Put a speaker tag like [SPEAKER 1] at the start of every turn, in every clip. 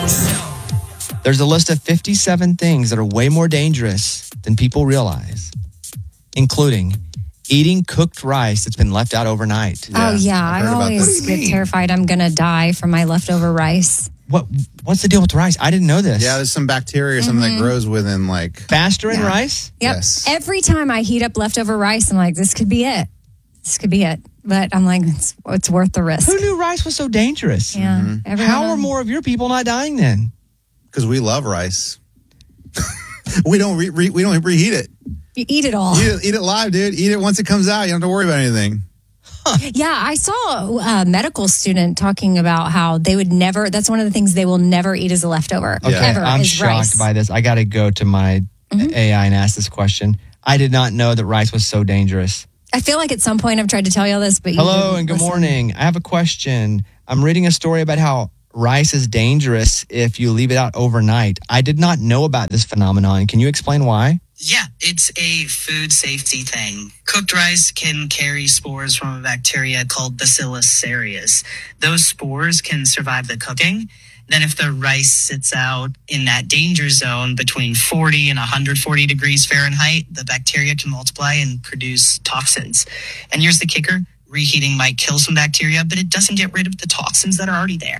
[SPEAKER 1] There's a list of 57 things that are way more dangerous than people realize, including eating cooked rice that's been left out overnight.
[SPEAKER 2] Yeah, I always get terrified I'm going to die from my leftover rice.
[SPEAKER 1] What's the deal with rice? I didn't know this.
[SPEAKER 3] Yeah, there's some bacteria or something that grows within
[SPEAKER 1] faster in rice?
[SPEAKER 2] Yep.
[SPEAKER 3] Yes.
[SPEAKER 2] Every time I heat up leftover rice, I'm like, this could be it. But I'm like, it's worth the risk.
[SPEAKER 1] Who knew rice was so dangerous?
[SPEAKER 2] Yeah.
[SPEAKER 1] How are more of your people not dying then?
[SPEAKER 3] Because we love rice. we don't reheat it.
[SPEAKER 2] You eat it all.
[SPEAKER 3] Eat it live, dude. Eat it once it comes out. You don't have to worry about anything.
[SPEAKER 2] Yeah, I saw a medical student talking about how they would never, that's one of the things they will never eat as a leftover.
[SPEAKER 1] Okay,
[SPEAKER 2] Ever,
[SPEAKER 1] I'm
[SPEAKER 2] is
[SPEAKER 1] shocked
[SPEAKER 2] rice.
[SPEAKER 1] by this. I got to go to my AI and ask this question. I did not know that rice was so dangerous.
[SPEAKER 2] I feel like at some point I've tried to tell you all this, but you
[SPEAKER 1] Hello
[SPEAKER 2] didn't
[SPEAKER 1] and good
[SPEAKER 2] listen.
[SPEAKER 1] morning. I have a question. I'm reading a story about how rice is dangerous if you leave it out overnight. I did not know about this phenomenon. Can you explain why?
[SPEAKER 4] Yeah, it's a food safety thing. Cooked rice can carry spores from a bacteria called Bacillus cereus. Those spores can survive the cooking. Then if the rice sits out in that danger zone between 40 and 140 degrees Fahrenheit, the bacteria can multiply and produce toxins. And here's the kicker. Reheating might kill some bacteria, but it doesn't get rid of the toxins that are already there.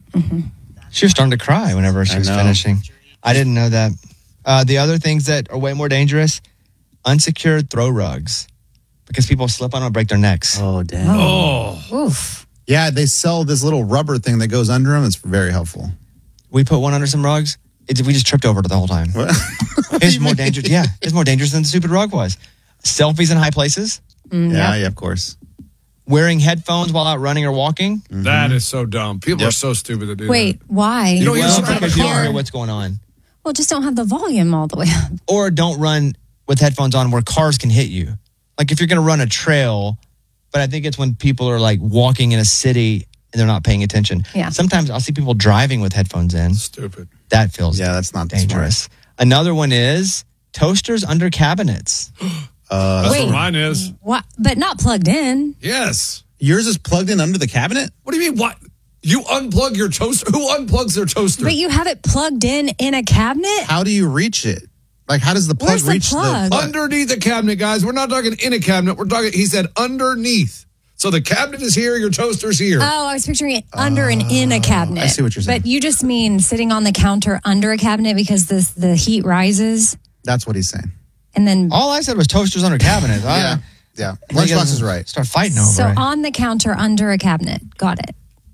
[SPEAKER 1] She was starting to cry whenever she was
[SPEAKER 3] know.
[SPEAKER 1] finishing. I didn't know that. The other things that are way more dangerous, unsecured throw rugs. Because people slip on them and break their necks.
[SPEAKER 3] Oh, damn.
[SPEAKER 2] Oof.
[SPEAKER 3] Yeah, they sell this little rubber thing that goes under them. It's very helpful.
[SPEAKER 1] We put one under some rugs. We just tripped over it the whole time.
[SPEAKER 3] What?
[SPEAKER 1] It's more dangerous. Yeah, it's more dangerous than the stupid rug was. Selfies in high places.
[SPEAKER 3] Yeah, of course.
[SPEAKER 1] Wearing headphones while out running or walking.
[SPEAKER 5] That is so dumb. People are so stupid to do
[SPEAKER 2] Wait, why?
[SPEAKER 5] You don't
[SPEAKER 1] Well,
[SPEAKER 5] use it
[SPEAKER 1] because you don't
[SPEAKER 5] car.
[SPEAKER 1] know what's going on.
[SPEAKER 2] Well, just don't have the volume all the way up.
[SPEAKER 1] Or don't run with headphones on where cars can hit you. Like if you're going to run a trail, but I think it's when people are like walking in a city and they're not paying attention.
[SPEAKER 2] Yeah.
[SPEAKER 1] Sometimes I'll see people driving with headphones in.
[SPEAKER 5] that. Stupid.
[SPEAKER 1] That feels
[SPEAKER 3] That's not
[SPEAKER 1] dangerous. Another one is toasters under cabinets.
[SPEAKER 5] That's
[SPEAKER 2] Wait.
[SPEAKER 5] what mine is.
[SPEAKER 2] What? But not plugged in.
[SPEAKER 5] Yes.
[SPEAKER 3] Yours is plugged in under the cabinet?
[SPEAKER 5] What do you mean? What? You unplug your toaster? Who unplugs their toaster?
[SPEAKER 2] But you have it plugged in a cabinet?
[SPEAKER 3] How do you reach it? Like, how does the plug
[SPEAKER 2] Where's the
[SPEAKER 3] reach
[SPEAKER 2] plug?
[SPEAKER 5] Underneath the cabinet, guys. We're not talking in a cabinet. We're talking, he said underneath. So the cabinet is here, your toaster's here.
[SPEAKER 2] Oh, I was picturing it under and in a cabinet.
[SPEAKER 3] I see what you're saying.
[SPEAKER 2] But you just mean sitting on the counter under a cabinet because the heat rises
[SPEAKER 3] That's what he's saying.
[SPEAKER 2] and then
[SPEAKER 1] All I said was toasters under cabinets.
[SPEAKER 3] Yeah. Lunchbox is right.
[SPEAKER 1] Start fighting over
[SPEAKER 2] so
[SPEAKER 1] it.
[SPEAKER 2] on the counter under a cabinet. Got it.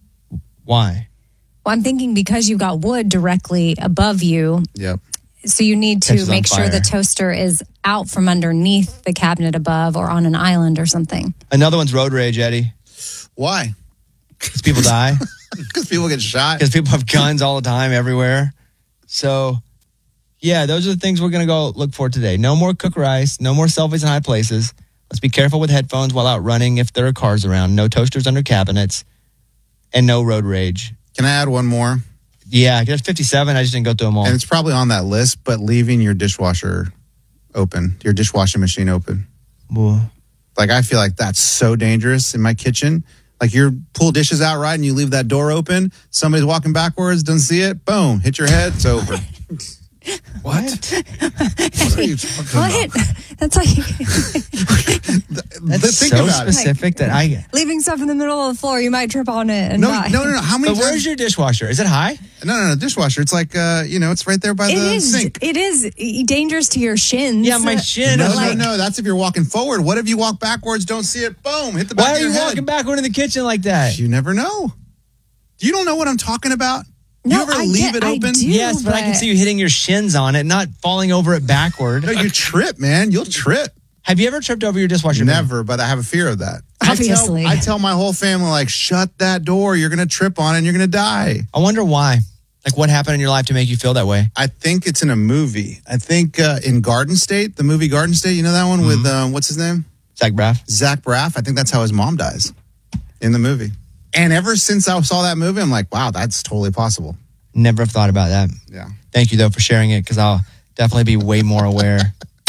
[SPEAKER 1] Why?
[SPEAKER 2] Well, I'm thinking because you've got wood directly above you,
[SPEAKER 3] Yep.
[SPEAKER 2] so you need to
[SPEAKER 1] Catches on
[SPEAKER 2] make sure
[SPEAKER 1] fire.
[SPEAKER 2] the toaster is out from underneath the cabinet above or on an island or something.
[SPEAKER 1] Another one's road rage, Eddie.
[SPEAKER 3] Why?
[SPEAKER 1] Because people die.
[SPEAKER 3] Because people get shot.
[SPEAKER 1] Because people have guns all the time everywhere. So, yeah, those are the things we're going to go look for today. No more cooked rice. No more selfies in high places. Let's be careful with headphones while out running if there are cars around. No toasters under cabinets. And no road rage.
[SPEAKER 3] Can I add one more?
[SPEAKER 1] Yeah, there's 57. I just didn't go through them all.
[SPEAKER 3] And it's probably on that list, but leaving your dishwasher open, your dishwashing machine open.
[SPEAKER 1] Ooh.
[SPEAKER 3] Like, I feel like that's so dangerous in my kitchen. Like, you pull dishes out right and you leave that door open. Somebody's walking backwards, doesn't see it. Boom, hit your head. It's over.
[SPEAKER 5] What? What are you talking
[SPEAKER 2] What?
[SPEAKER 5] about?
[SPEAKER 2] That's like
[SPEAKER 1] That's
[SPEAKER 3] Think
[SPEAKER 1] so
[SPEAKER 3] about it.
[SPEAKER 1] specific that I...
[SPEAKER 2] leaving stuff in the middle of the floor. You might trip on it and
[SPEAKER 3] No,
[SPEAKER 2] die.
[SPEAKER 3] no. How many
[SPEAKER 1] But where's
[SPEAKER 3] times?
[SPEAKER 1] your dishwasher? Is it high?
[SPEAKER 3] No. Dishwasher. It's like, it's right there by
[SPEAKER 2] It
[SPEAKER 3] the
[SPEAKER 2] is.
[SPEAKER 3] sink.
[SPEAKER 2] It is dangerous to your shins.
[SPEAKER 1] Yeah, my shin
[SPEAKER 3] No,
[SPEAKER 1] is
[SPEAKER 3] no. That's if you're walking forward. What if you walk backwards, don't see it? Boom, hit the back
[SPEAKER 1] Why
[SPEAKER 3] of
[SPEAKER 1] are
[SPEAKER 3] your
[SPEAKER 1] you
[SPEAKER 3] head.
[SPEAKER 1] walking backward in the kitchen like that?
[SPEAKER 3] You never know. You don't know what I'm talking about?
[SPEAKER 2] No,
[SPEAKER 3] you ever
[SPEAKER 2] I
[SPEAKER 3] leave
[SPEAKER 2] get-
[SPEAKER 3] it
[SPEAKER 2] I
[SPEAKER 3] open?
[SPEAKER 2] do.
[SPEAKER 1] Yes, but I can see you hitting your shins on it, not falling over it backward.
[SPEAKER 3] No, you trip, man. You'll trip.
[SPEAKER 1] Have you ever tripped over your dishwasher?
[SPEAKER 3] Never, but I have a fear of that.
[SPEAKER 2] Obviously.
[SPEAKER 3] I tell my whole family, like, shut that door. You're going to trip on it and you're going to die.
[SPEAKER 1] I wonder why. Like, what happened in your life to make you feel that way?
[SPEAKER 3] I think it's in a movie. I think in Garden State, the movie Garden State, you know that one with, what's his name?
[SPEAKER 1] Zach Braff?
[SPEAKER 3] Zach Braff. I think that's how his mom dies in the movie. And ever since I saw that movie, I'm like, wow, that's totally possible.
[SPEAKER 1] Never have thought about that.
[SPEAKER 3] Yeah.
[SPEAKER 1] Thank you, though, for sharing it, because I'll definitely be way more aware